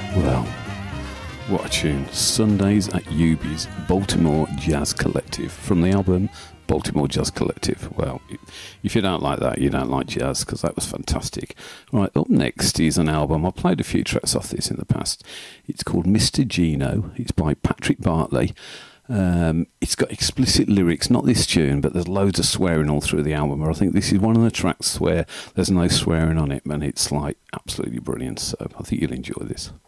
Well, what a tune. Sundays at Ubi's Baltimore Jazz Collective from the album Baltimore Jazz Collective. Well, if you don't like that, you don't like jazz, because that was fantastic. Right, up next is an album. I've played a few tracks off this in the past. It's called Mr. Gino. It's by Patrick Bartley. It's got explicit lyrics, not this tune, but there's loads of swearing all through the album. I think this is one of the tracks where there's no swearing on it, and it's like absolutely brilliant. So I think you'll enjoy this.